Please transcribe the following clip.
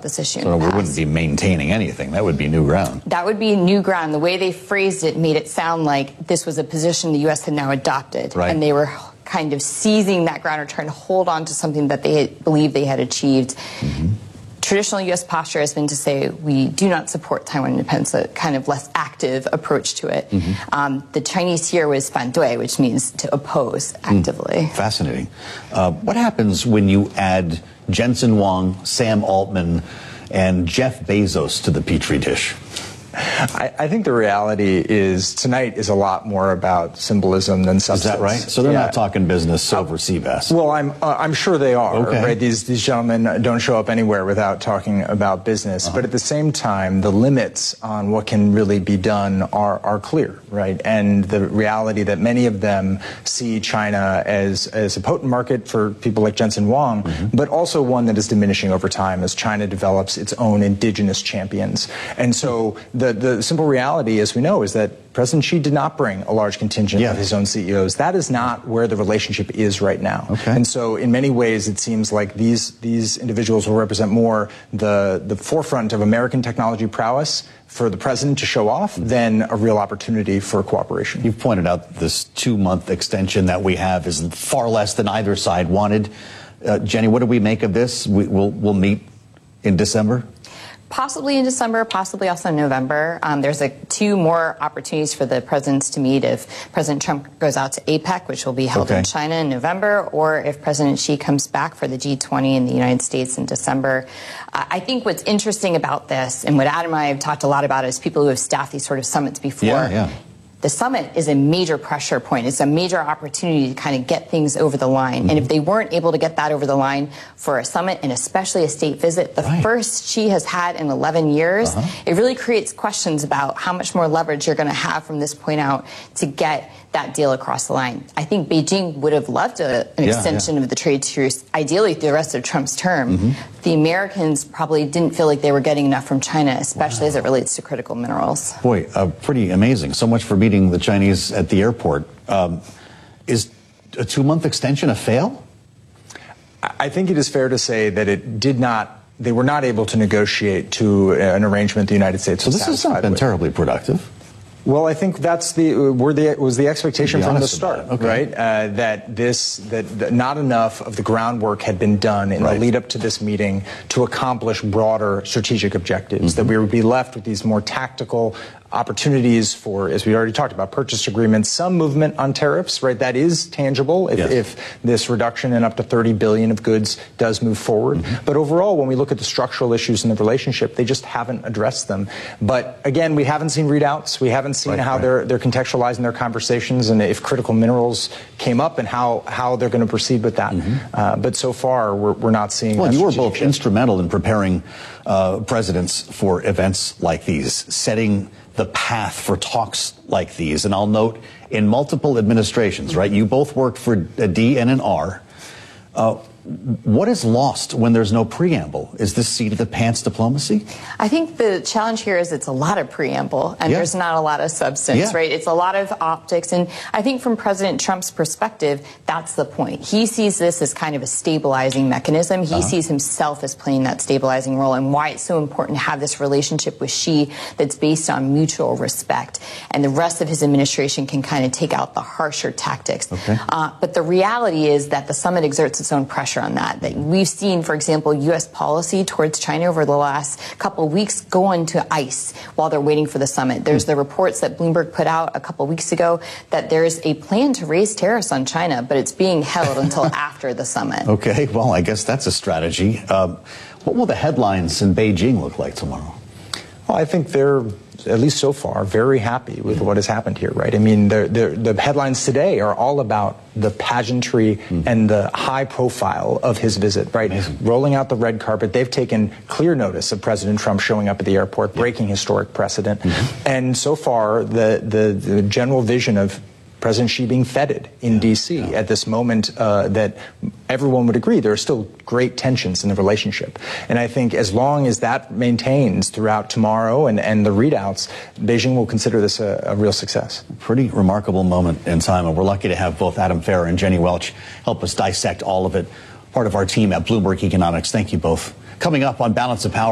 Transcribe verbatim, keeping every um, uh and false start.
this issue. So we wouldn't be maintaining anything. That would be new ground. That would be new ground. The way they phrased it made it sound like this was a position the U S had now adopted. Right. And they were kind of seizing that ground or trying to hold on to something that they had, believed they had achieved. Mm-hmm. Traditional U S posture has been to say we do not support Taiwan independence, a kind of less active approach to it. Mm-hmm. um, the Chinese here was fandui, which means to oppose actively. Mm, fascinating. Uh, what happens when you add Jensen Huang, Sam Altman, and Jeff Bezos to the Petri dish? I, I think the reality is tonight is a lot more about symbolism than substance. Is that right? So they're yeah. not talking business over sea bass. Well, I'm uh, I'm sure they are. Okay. Right? These these gentlemen don't show up anywhere without talking about business. Uh-huh. But at the same time, the limits on what can really be done are are clear, right? And the reality that many of them see China as as a potent market for people like Jensen Huang, mm-hmm. but also one that is diminishing over time as China develops its own indigenous champions. And so the The, the simple reality, as we know, is that President Xi did not bring a large contingent yeah. of his own C E Os. That is not where the relationship is right now. Okay. And so in many ways, it seems like these these individuals will represent more the, the forefront of American technology prowess for the president to show off than a real opportunity for cooperation. You've pointed out this two-month extension that we have is far less than either side wanted. Uh, Jenny, what do we make of this? We, we'll, we'll meet in December? Possibly in December, possibly also in November. Um, there's a, two more opportunities for the presidents to meet if President Trump goes out to APEC, which will be held okay. in China in November, or if President Xi comes back for the G twenty in the United States in December. Uh, I think what's interesting about this, and what Adam and I have talked a lot about as people who have staffed these sort of summits before, yeah, yeah. the summit is a major pressure point. It's a major opportunity to kind of get things over the line. Mm-hmm. And if they weren't able to get that over the line for a summit and especially a state visit, the right. first Xi has had in eleven years, uh-huh. it really creates questions about how much more leverage you're going to have from this point out to get that deal across the line. I think Beijing would have loved a, an yeah, extension yeah. of the trade truce, ideally through the rest of Trump's term. Mm-hmm. The Americans probably didn't feel like they were getting enough from China, especially wow. as it relates to critical minerals. Boy, uh, pretty amazing. So much for meeting the Chinese at the airport. Um, is a two-month extension a fail? I think it is fair to say that it did not, they were not able to negotiate to an arrangement the United States was So this has not been with. terribly productive. Well, I think that's the were the was the expectation from the start, okay. right? Uh, that this that, that not enough of the groundwork had been done in right. the lead up to this meeting to accomplish broader strategic objectives. Mm-hmm. That we would be left with these more tactical opportunities for, as we already talked about, purchase agreements, some movement on tariffs, right? That is tangible if, yes. if this reduction in up to thirty billion of goods does move forward. Mm-hmm. But overall, when we look at the structural issues in the relationship, they just haven't addressed them. But again, we haven't seen readouts. We haven't seen right, how right. they're they're contextualizing their conversations and if critical minerals came up and how, how they're going to proceed with that. Mm-hmm. Uh, but so far, we're, we're not seeing. Well, you were both shift. instrumental in preparing uh, presidents for events like these, setting the path for talks like these. And I'll note, in multiple administrations, right, you both worked for a D and an R. Uh, what is lost when there's no preamble? Is this seat of the pants diplomacy? I think the challenge here is it's a lot of preamble and yeah. there's not a lot of substance, yeah. right? It's a lot of optics. And I think from President Trump's perspective, that's the point. He sees this as kind of a stabilizing mechanism. He uh-huh. sees himself as playing that stabilizing role, and why it's so important to have this relationship with Xi that's based on mutual respect. And the rest of his administration can kind of take out the harsher tactics. Okay. Uh, but the reality is that the summit exerts its own pressure on that. That we've seen, for example, U S policy towards China over the last couple of weeks go into ice while they're waiting for the summit. There's the reports that Bloomberg put out a couple of weeks ago that there's a plan to raise tariffs on China, but it's being held until after the summit. Okay, well, I guess that's a strategy. Um, what will the headlines in Beijing look like tomorrow? Well, I think they're, at least so far, very happy with what has happened here, right? I mean, the, the, the headlines today are all about the pageantry mm. and the high profile of his visit, right? Amazing. Rolling out the red carpet. They've taken clear notice of President Trump showing up at the airport, yeah. breaking historic precedent. Mm-hmm. And so far, the, the, the general vision of President Xi being feted in yeah, D C yeah. at this moment uh, that everyone would agree there are still great tensions in the relationship. And I think as long as that maintains throughout tomorrow and, and the readouts, Beijing will consider this a, a real success. Pretty remarkable moment in time, and we're lucky to have both Adam Ferrer and Jenny Welch help us dissect all of it. Part of our team at Bloomberg Economics. Thank you both. Coming up on Balance of Power.